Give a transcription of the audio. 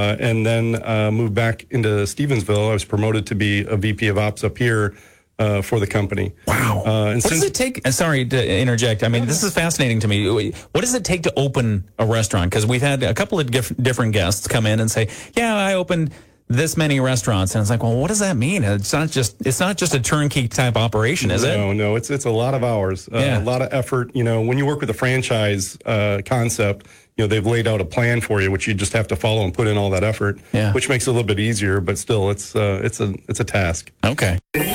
and then moved back into Stevensville. I was promoted to be a VP of Ops up here for the company. Wow. And what does it take? Sorry to interject. I mean, this is fascinating to me. What does it take to open a restaurant? Because we've had a couple of different guests come in and say, yeah, I opened this many restaurants. And it's like, well, what does that mean? It's not just a turnkey type operation, is it? No, it's a lot of hours, a lot of effort. You know, when you work with a franchise concept, you know, they've laid out a plan for you, which you just have to follow and put in all that effort, which makes it a little bit easier, but still it's a task. Okay.